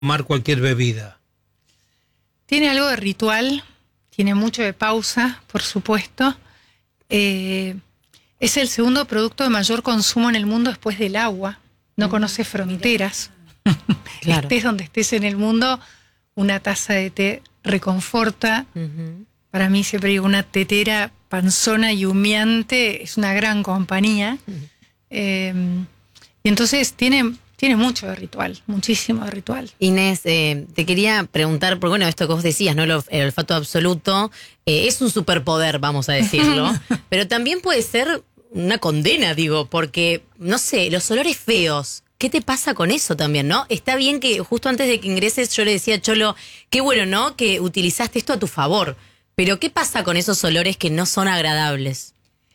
tomar cualquier bebida? Tiene algo de ritual, tiene mucho de pausa, por supuesto. Es el segundo producto de mayor consumo en el mundo después del agua. No conoce fronteras. Claro. Estés donde estés en el mundo, una taza de té reconforta. Para mí siempre digo, una tetera panzona y humeante es una gran compañía. Y entonces tiene mucho de ritual, muchísimo de ritual. Inés, te quería preguntar, porque bueno, esto que vos decías, ¿no? El olfato absoluto es un superpoder, vamos a decirlo, pero también puede ser una condena, digo, porque, no sé, los olores feos, ¿qué te pasa con eso también, no? Está bien que justo antes de que ingreses yo le decía a Cholo, qué bueno, ¿no? Que utilizaste esto a tu favor, pero ¿qué pasa con esos olores que no son agradables?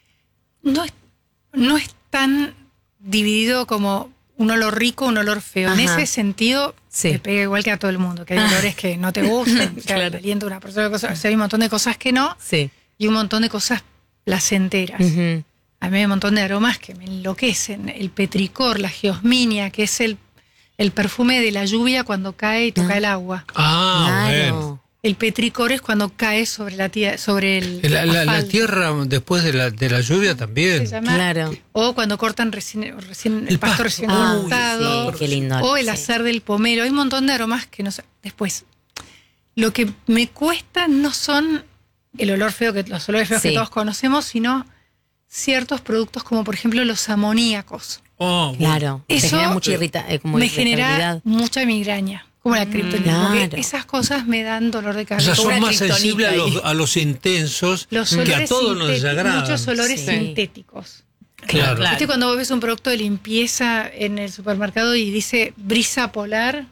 No es tan dividido como un olor rico, un olor feo. Ajá. En ese sentido, Sí. te pega igual que a todo el mundo, que hay olores que no te gustan, que Claro. alienta una persona, o sea, hay un montón de cosas que no, Sí. y un montón de cosas placenteras. Ujú. A mí hay un montón de aromas que me enloquecen. El petricor, la geosminia, que es el perfume de la lluvia cuando cae y toca el agua. Bueno. El petricor es cuando cae sobre la La asfalto. tierra después de la lluvia también. Se llama. Claro. O cuando cortan recién el pasto recién Ah, cortado. sí, qué lindo. O el Sí. azar del pomelo. Hay un montón de aromas que no sé. Después, lo que me cuesta no son el olor feo, los olores feos Sí. que todos conocemos, sino ciertos productos como por ejemplo los amoníacos. Oh, bueno. Claro. Te Eso genera mucha como me genera irritabilidad. mucha migraña, como la kriptonita. Porque Claro. esas cosas me dan dolor de O cabeza. sea, Como son una más kriptonita sensibles ahí. a los intensos Los que a olores todos nos desagradan. muchos olores Sí. sintéticos. Claro. ¿Viste cuando vos ves un producto de limpieza en el supermercado y dice brisa polar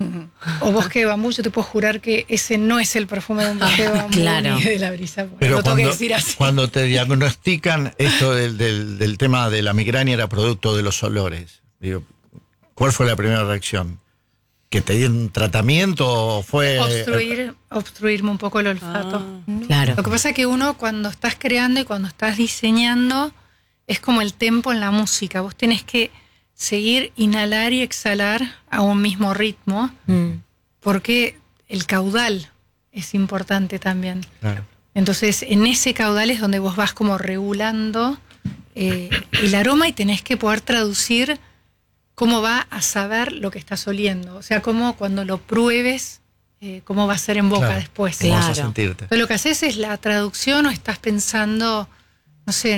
o bosque de bambú? Yo te puedo jurar que ese no es el perfume de un bosque de bambú Claro. ni de la brisa polar. Pero Lo tengo que cuando, decir así. cuando te diagnostican esto del tema de la migraña era producto de los olores, digo, ¿cuál fue la primera reacción? ¿Que te dieron tratamiento o fue...? Obstruirme un poco el olfato. Claro. Lo que pasa es que uno cuando estás creando y cuando estás diseñando es como el tempo en la música. Vos tenés que seguir, inhalar y exhalar a un mismo ritmo porque el caudal es importante también. Claro. Entonces, en ese caudal es donde vos vas como regulando el aroma y tenés que poder traducir cómo va a saber lo que estás oliendo. O sea, cómo cuando lo pruebes, cómo va a ser en boca Claro. después. ¿Cómo vas a Claro. sentirte? Entonces, lo que haces es la traducción o estás pensando, no sé,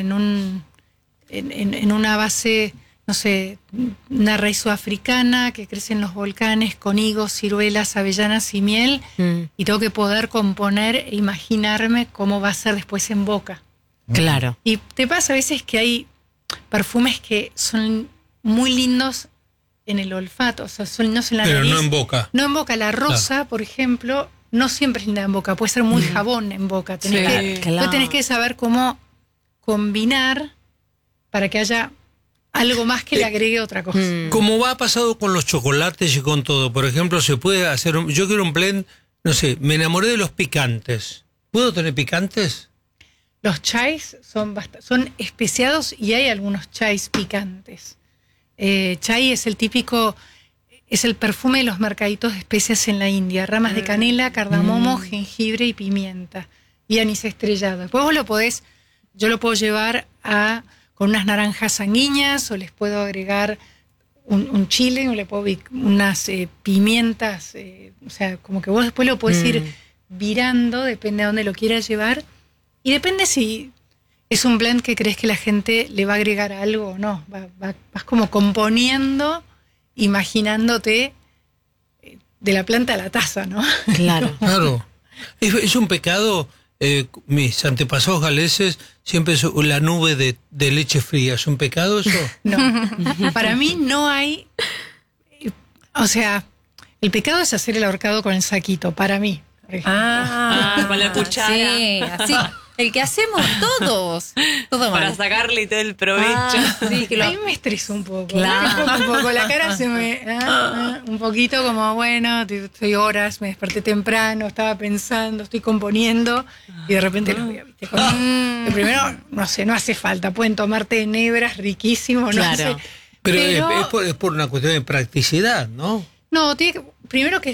en una base, no sé, una raíz sudafricana que crece en los volcanes con higos, ciruelas, avellanas y miel, y tengo que poder componer e imaginarme cómo va a ser después en boca. Claro. Y te pasa a veces que hay perfumes que son muy lindos en el olfato, o sea, son lindos en la Pero nariz. no en boca. No en boca. La rosa, por ejemplo, no siempre es linda en boca, puede ser muy jabón en boca. Tenés Claro. tenés que saber cómo combinar para que haya algo más que le agregue otra cosa. Como ha pasado con los chocolates y con todo, por ejemplo, se puede hacer yo quiero un blend, no sé, me enamoré de los picantes. ¿Puedo tener picantes? Los chais son especiados y hay algunos chais picantes. Chai es el típico, es el perfume de los mercaditos de especias en la India. Ramas de canela, cardamomo, jengibre y pimienta. Y anís estrellado. Después vos yo lo puedo llevar con unas naranjas sanguíneas o les puedo agregar un chile o le puedo unas pimientas. O sea, como que vos después lo podés ir virando, depende de dónde lo quieras llevar. Y depende si es un blend que crees que la gente le va a agregar algo o no. Vas como componiendo, imaginándote de la planta a la taza, ¿no? Claro. Claro. Es un pecado. Mis antepasados galeses siempre la nube de leche fría. ¿Es un pecado eso? No. Para mí no hay. O sea, el pecado es hacer el ahorcado con el saquito, para mí. Por ejemplo. Con la cuchara. Sí, así. El que hacemos todos. Todo Para mal. sacarle todo el provecho. Sí, que A mí me estreso un poco. Claro. Un poco la cara se me. Un poquito como, bueno, estoy horas, me desperté temprano, estaba pensando, estoy componiendo y de repente los veo, ¿viste? Que primero, no sé, no hace falta. Pueden tomarte enebras riquísimos, no Claro. sé. Pero es por una cuestión de practicidad, ¿no? No, primero que